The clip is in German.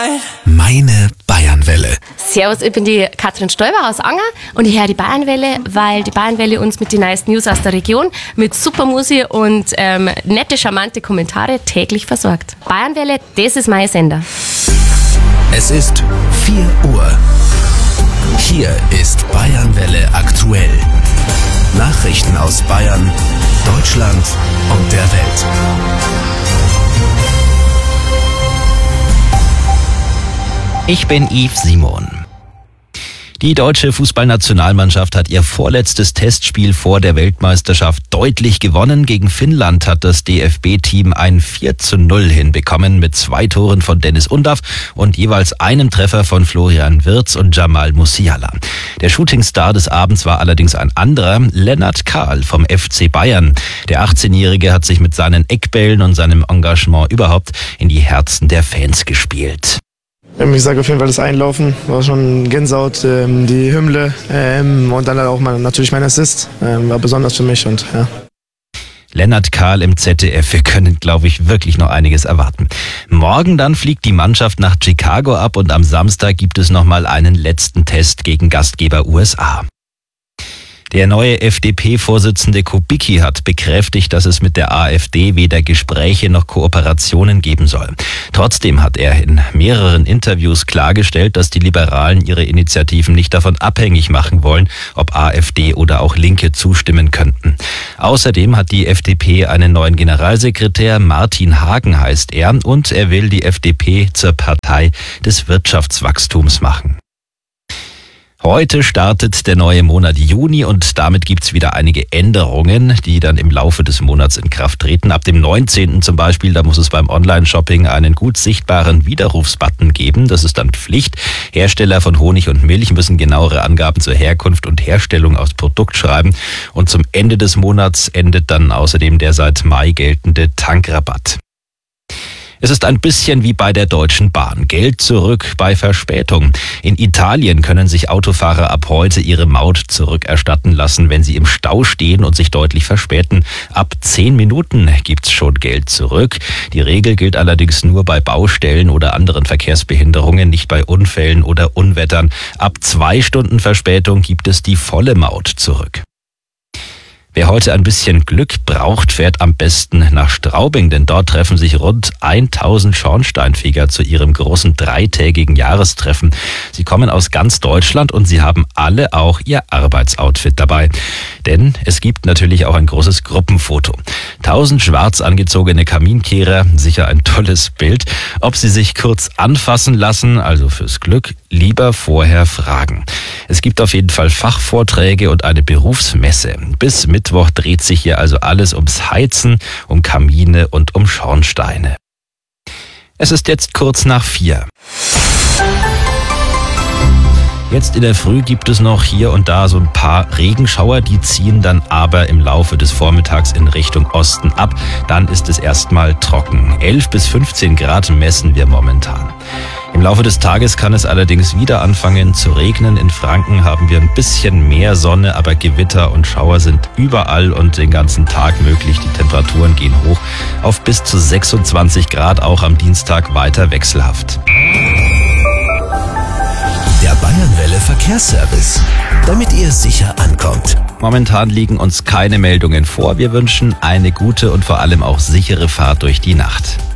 Meine Bayernwelle. Servus, ich bin die Katrin Stoiber aus Anger und ich höre die Bayernwelle, weil die Bayernwelle uns mit den neuesten News aus der Region, mit super Musik und nette, charmante Kommentare täglich versorgt. Bayernwelle, das ist mein Sender. Es ist 4 Uhr. Hier ist Bayernwelle aktuell. Nachrichten aus Bayern, Deutschland und der Welt. Ich bin Yves Simon. Die deutsche Fußballnationalmannschaft hat ihr vorletztes Testspiel vor der Weltmeisterschaft deutlich gewonnen. Gegen Finnland hat das DFB-Team ein 4:0 hinbekommen mit 2 Toren von Dennis Undaff und jeweils einem Treffer von Florian Wirtz und Jamal Musiala. Der Shootingstar des Abends war allerdings ein anderer, Lennart Kahl vom FC Bayern. Der 18-Jährige hat sich mit seinen Eckbällen und seinem Engagement überhaupt in die Herzen der Fans gespielt. Ich sage auf jeden Fall, das Einlaufen war schon Gänsehaut, die Hymne und dann auch natürlich mein Assist war besonders für mich und ja. Lennart Kahl im ZDF. Wir können, glaube ich, wirklich noch einiges erwarten. Morgen dann fliegt die Mannschaft nach Chicago ab und am Samstag gibt es nochmal einen letzten Test gegen Gastgeber USA. Der neue FDP-Vorsitzende Kubicki hat bekräftigt, dass es mit der AfD weder Gespräche noch Kooperationen geben soll. Trotzdem hat er in mehreren Interviews klargestellt, dass die Liberalen ihre Initiativen nicht davon abhängig machen wollen, ob AfD oder auch Linke zustimmen könnten. Außerdem hat die FDP einen neuen Generalsekretär, Martin Hagen heißt er, und er will die FDP zur Partei des Wirtschaftswachstums machen. Heute startet der neue Monat Juni und damit gibt's wieder einige Änderungen, die dann im Laufe des Monats in Kraft treten. Ab dem 19. zum Beispiel, da muss es beim Online-Shopping einen gut sichtbaren Widerrufsbutton geben. Das ist dann Pflicht. Hersteller von Honig und Milch müssen genauere Angaben zur Herkunft und Herstellung aufs Produkt schreiben. Und zum Ende des Monats endet dann außerdem der seit Mai geltende Tankrabatt. Es ist ein bisschen wie bei der Deutschen Bahn. Geld zurück bei Verspätung. In Italien können sich Autofahrer ab heute ihre Maut zurückerstatten lassen, wenn sie im Stau stehen und sich deutlich verspäten. Ab 10 Minuten gibt's schon Geld zurück. Die Regel gilt allerdings nur bei Baustellen oder anderen Verkehrsbehinderungen, nicht bei Unfällen oder Unwettern. Ab 2 Stunden Verspätung gibt es die volle Maut zurück. Wer heute ein bisschen Glück braucht, fährt am besten nach Straubing, denn dort treffen sich rund 1000 Schornsteinfeger zu ihrem großen 3-tägigen Jahrestreffen. Sie kommen aus ganz Deutschland und sie haben alle auch ihr Arbeitsoutfit dabei. Denn es gibt natürlich auch ein großes Gruppenfoto. 1000 schwarz angezogene Kaminkehrer, sicher ein tolles Bild. Ob sie sich kurz anfassen lassen, also fürs Glück, lieber vorher fragen. Es gibt auf jeden Fall Fachvorträge und eine Berufsmesse. Bis Mittwoch dreht sich hier also alles ums Heizen, um Kamine und um Schornsteine. Es ist jetzt kurz nach 4. Jetzt in der Früh gibt es noch hier und da so ein paar Regenschauer, die ziehen dann aber im Laufe des Vormittags in Richtung Osten ab. Dann ist es erstmal trocken. 11 bis 15 Grad messen wir momentan. Im Laufe des Tages kann es allerdings wieder anfangen zu regnen. In Franken haben wir ein bisschen mehr Sonne, aber Gewitter und Schauer sind überall und den ganzen Tag möglich. Die Temperaturen gehen hoch auf bis zu 26 Grad, auch am Dienstag weiter wechselhaft. Der Bayernwelle Verkehrsservice, damit ihr sicher ankommt. Momentan liegen uns keine Meldungen vor. Wir wünschen eine gute und vor allem auch sichere Fahrt durch die Nacht.